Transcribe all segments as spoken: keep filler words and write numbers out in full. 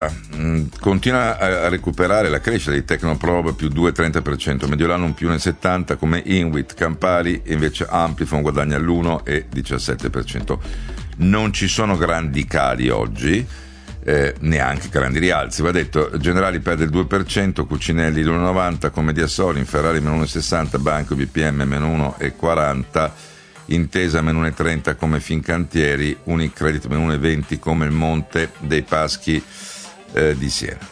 Allora, mh, continua a, a recuperare la crescita di Tecnoprobe più due virgola trenta per cento, Mediolanum più uno virgola settanta per cento, come Inwit, Campari, invece Amplifon guadagna l'uno virgola diciassette per cento. Non ci sono grandi cali oggi, eh, neanche grandi rialzi. Va detto, Generali perde il due per cento, Cucinelli l'uno virgola novanta per cento, come Diasolin, Ferrari meno uno virgola sessanta per cento, Banco B P M meno uno virgola quaranta per cento, Intesa meno uno virgola trenta per cento come Fincantieri, Unicredit meno uno virgola venti per cento come il Monte dei Paschi eh, di Siena.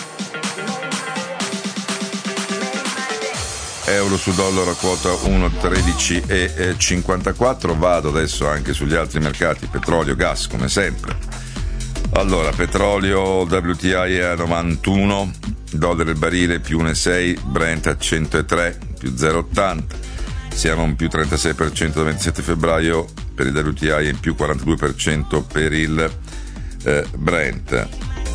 Euro su dollaro a quota uno virgola tredici e cinquantaquattro. Vado adesso anche sugli altri mercati, petrolio, gas come sempre. Allora, petrolio W T I è a novantuno dollari il barile più uno virgola sei, Brent a centotré più zero virgola ottanta. Siamo a un più trentasei per cento dal ventisette febbraio per il W T I e in più quarantadue per cento per il eh, Brent.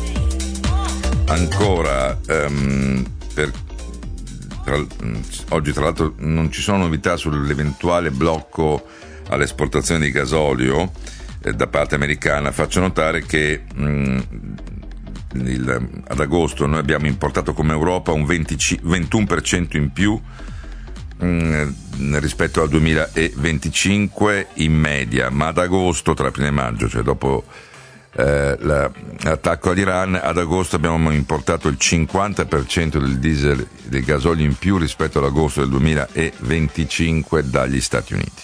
Ancora um, per, tra, oggi tra l'altro non ci sono novità sull'eventuale blocco all'esportazione di gasolio eh, da parte americana. Faccio notare che mh, il, ad agosto noi abbiamo importato come Europa un venti, ventuno per cento in più rispetto al duemilaventicinque in media, ma ad agosto, tra aprile e maggio, cioè dopo eh, la, l'attacco all'Iran, ad agosto abbiamo importato il cinquanta per cento del diesel, del gasolio in più rispetto all'agosto del duemilaventicinque dagli Stati Uniti.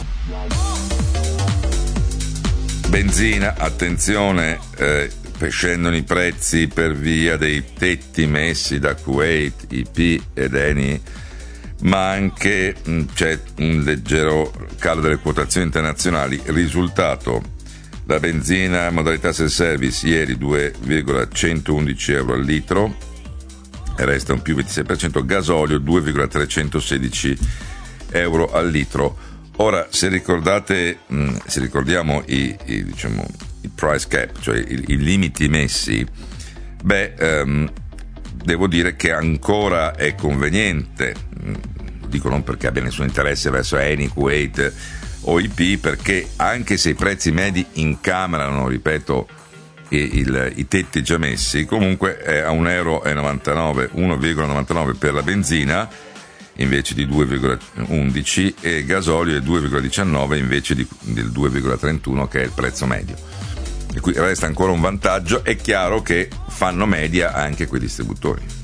Benzina, attenzione, eh, scendono i prezzi per via dei tetti messi da Kuwait, I P ed Eni, ma anche mh, c'è un leggero calo delle quotazioni internazionali. Risultato: la benzina modalità self-service ieri due virgola centoundici euro al litro, e resta un più ventisei per cento, gasolio due virgola trecentosedici euro al litro. Ora, se ricordate, mh, se ricordiamo i, i, diciamo, i price cap, cioè i, i limiti messi, beh, um, devo dire che ancora è conveniente, dico non perché abbia nessun interesse verso Eni, Kuwait o I P, perché anche se i prezzi medi incamerano, ripeto, i, il, i tetti già messi, comunque è a un euro e novantanove, uno virgola novantanove per la benzina invece di due virgola undici, e gasolio è due virgola diciannove invece di, del due virgola trentuno che è il prezzo medio. E qui resta ancora un vantaggio. È chiaro che fanno media anche quei distributori.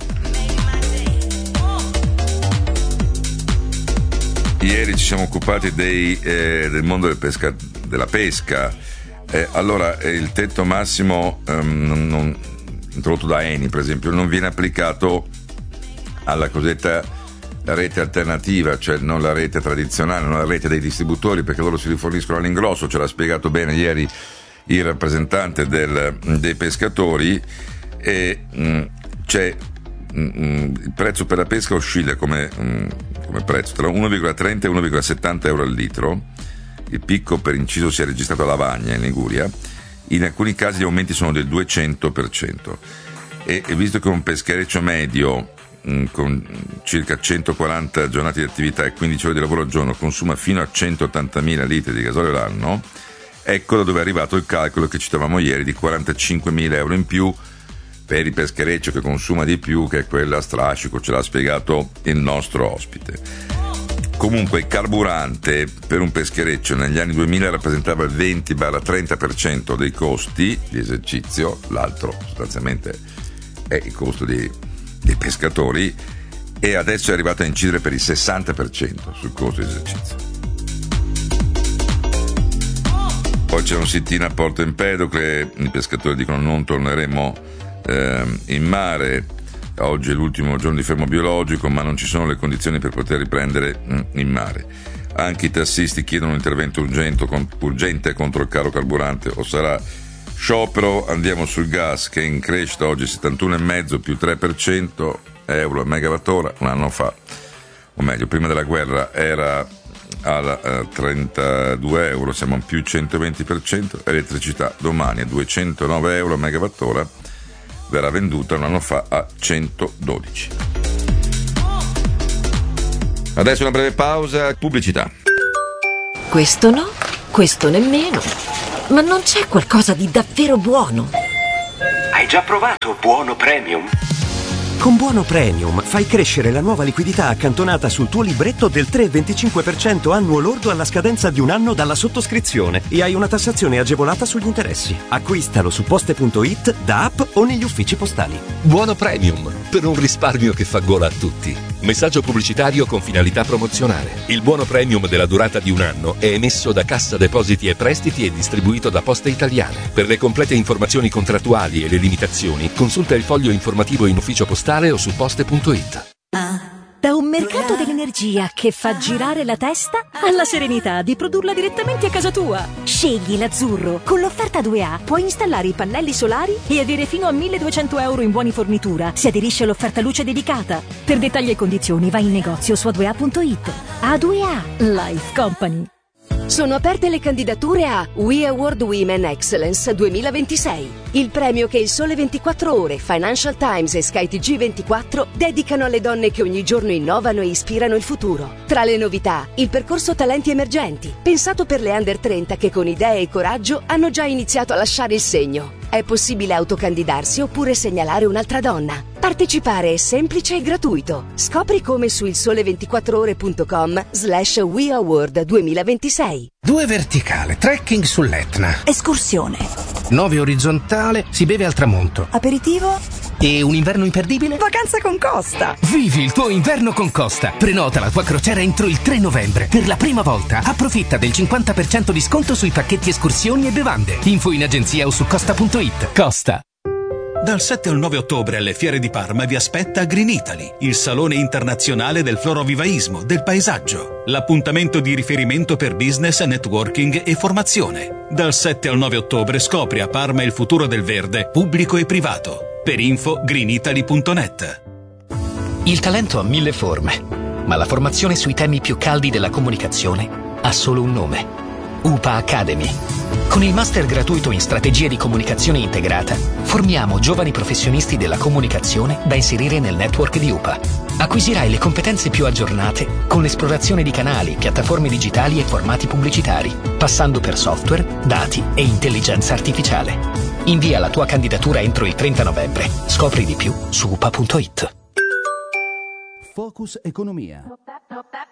Ieri ci siamo occupati dei, eh, del mondo del pesca, della pesca. Eh, allora, eh, il tetto massimo ehm, non, non, introdotto da Eni, per esempio, non viene applicato alla cosiddetta rete alternativa, cioè non la rete tradizionale, non la rete dei distributori, perché loro si riforniscono all'ingrosso. Ce l'ha spiegato bene ieri il rappresentante del, dei pescatori, e mh, c'è mh, il prezzo per la pesca oscilla come, mh, come prezzo tra uno virgola trenta e uno virgola settanta euro al litro. Il picco per inciso si è registrato a Lavagna in Liguria. In alcuni casi gli aumenti sono del duecento per cento, e, e visto che un peschereccio medio mh, con circa centoquaranta giornate di attività e quindici ore di lavoro al giorno consuma fino a centottantamila litri di gasolio l'anno, ecco da dove è arrivato il calcolo che citavamo ieri di quarantacinquemila euro in più per il peschereccio che consuma di più, che è quella a strascico. Ce l'ha spiegato il nostro ospite. Comunque il carburante per un peschereccio negli anni duemila rappresentava il venti trenta per cento dei costi di esercizio, l'altro sostanzialmente è il costo dei, dei pescatori, e adesso è arrivato a incidere per il sessanta per cento sul costo di esercizio. Poi c'è un sit-in a Porto Empedocle, i pescatori dicono non torneremo eh, in mare. Oggi è l'ultimo giorno di fermo biologico, ma non ci sono le condizioni per poter riprendere in mare. Anche i tassisti chiedono un intervento urgente, urgente contro il caro carburante, o sarà sciopero. Andiamo sul gas, che è in crescita oggi, settantuno virgola cinque più tre per cento euro a megawattora. Un anno fa, o meglio prima della guerra, era a trentadue euro, siamo a più centoventi per cento. Elettricità domani a duecentonove euro a megawattora, verrà venduta un anno fa a centododici. Adesso una breve pausa, pubblicità. Questo no, questo nemmeno. Ma non c'è qualcosa di davvero buono? Hai già provato Buono Premium? Con Buono Premium fai crescere la nuova liquidità accantonata sul tuo libretto del tre virgola venticinque per cento annuo lordo alla scadenza di un anno dalla sottoscrizione e hai una tassazione agevolata sugli interessi. Acquistalo su poste punto it, da app o negli uffici postali. Buono Premium, per un risparmio che fa gola a tutti. Messaggio pubblicitario con finalità promozionale. Il Buono Premium della durata di un anno è emesso da Cassa Depositi e Prestiti e distribuito da Poste Italiane. Per le complete informazioni contrattuali e le limitazioni, consulta il foglio informativo in ufficio postale o su poste punto it. Da un mercato dell'energia che fa girare la testa alla serenità di produrla direttamente a casa tua. Scegli l'Azzurro. Con l'offerta due A puoi installare i pannelli solari e avere fino a milleduecento euro in buoni fornitura. Si aderisce all'offerta luce dedicata. Per dettagli e condizioni vai in negozio su a due a punto it. A due A Life Company. Sono aperte le candidature a We Award Women Excellence duemilaventisei, il premio che il Sole ventiquattro Ore, Financial Times e Sky T G ventiquattro dedicano alle donne che ogni giorno innovano e ispirano il futuro. Tra le novità, il percorso Talenti Emergenti, pensato per le under trenta che con idee e coraggio hanno già iniziato a lasciare il segno. È possibile autocandidarsi oppure segnalare un'altra donna. Partecipare è semplice e gratuito. Scopri come su il sole ventiquattro ore punto com slash We Award duemilaventisei. Due verticale, trekking sull'Etna. Escursione. Nove orizzontale, si beve al tramonto. Aperitivo. E un inverno imperdibile? Vacanza con Costa. Vivi il tuo inverno con Costa. Prenota la tua crociera entro il tre novembre. Per la prima volta approfitta del cinquanta per cento di sconto sui pacchetti escursioni e bevande. Info in agenzia o su costa punto it. Costa. Dal sette al nove ottobre alle Fiere di Parma vi aspetta Green Italy, il salone internazionale del florovivaismo, del paesaggio. L'appuntamento di riferimento per business, networking e formazione. Dal sette al nove ottobre scopri a Parma il futuro del verde, pubblico e privato. Per info green italy punto net. Il talento ha mille forme, ma la formazione sui temi più caldi della comunicazione ha solo un nome: U P A Academy. Con il master gratuito in strategie di comunicazione integrata, formiamo giovani professionisti della comunicazione da inserire nel network di U P A. Acquisirai le competenze più aggiornate con l'esplorazione di canali, piattaforme digitali e formati pubblicitari, passando per software, dati e intelligenza artificiale. Invia la tua candidatura entro il trenta novembre. Scopri di più su u p a punto it. Focus Economia.